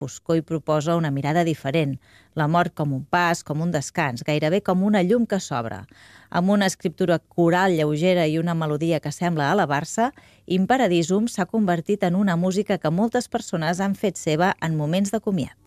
Foscor hi proposa una mirada diferent, la mort com un pas, com un descans, gairebé com una llum que s'obre. Amb una escriptura coral lleugera i una melodia que sembla elevar-se, In Paradisum s'ha convertit en una música que moltes persones han fet seva en moments de comiat.